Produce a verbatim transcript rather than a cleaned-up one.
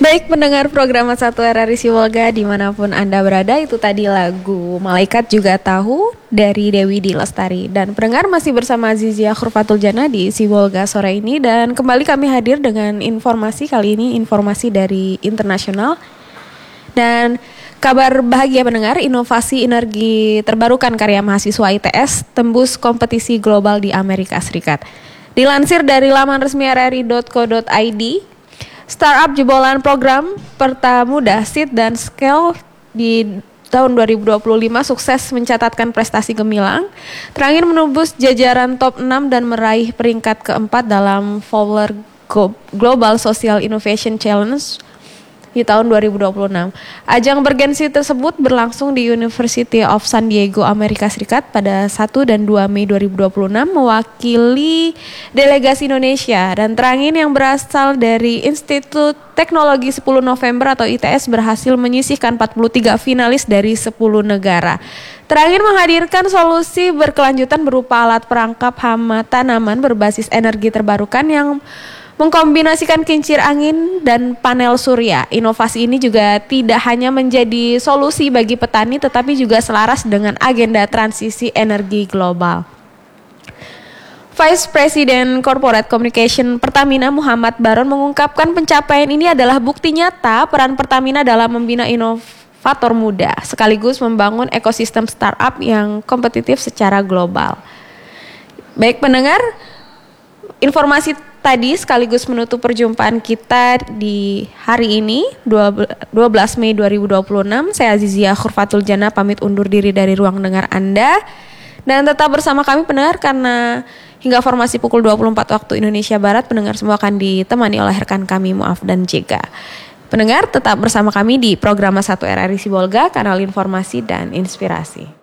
Baik pendengar program satu R R I Sibolga dimanapun Anda berada, itu tadi lagu Malaikat Juga Tahu dari Dewi D. Lestari. Dan pendengar masih bersama Zizia Khurfatul Jana di Sibolga sore ini. Dan kembali kami hadir dengan informasi, kali ini informasi dari internasional. Dan kabar bahagia pendengar, inovasi energi terbarukan karya mahasiswa I T S tembus kompetisi global di Amerika Serikat. Dilansir dari laman resmi r r i dot co dot i d, startup jebolan program Pertamuda Seed dan Scale di tahun dua ribu dua puluh lima sukses mencatatkan prestasi gemilang, terakhir menembus jajaran top enam dan meraih peringkat keempat dalam Fowler Global Social Innovation Challenge di tahun dua ribu dua puluh enam. Ajang bergensi tersebut berlangsung di University of San Diego, Amerika Serikat pada satu dan dua Mei dua ribu dua puluh enam mewakili delegasi Indonesia, dan terangin yang berasal dari Institut Teknologi sepuluh November atau I T S berhasil menyisihkan empat puluh tiga finalis dari sepuluh negara. Terakhir menghadirkan solusi berkelanjutan berupa alat perangkap hama tanaman berbasis energi terbarukan yang mengkombinasikan kincir angin dan panel surya. Inovasi ini juga tidak hanya menjadi solusi bagi petani, tetapi juga selaras dengan agenda transisi energi global. Vice President Corporate Communication Pertamina Muhammad Baron mengungkapkan pencapaian ini adalah bukti nyata peran Pertamina dalam membina inovator muda, sekaligus membangun ekosistem startup yang kompetitif secara global. Baik pendengar, informasi tadi sekaligus menutup perjumpaan kita di hari ini dua belas Mei dua ribu dua puluh enam. Saya Zizia Khurfatul Jana pamit undur diri dari ruang dengar Anda. Dan tetap bersama kami pendengar, karena hingga formasi pukul dua puluh empat waktu Indonesia Barat pendengar semua akan ditemani oleh rekan kami Muaf dan Jega. Pendengar tetap bersama kami di program satu R R I Sibolga, kanal informasi dan inspirasi.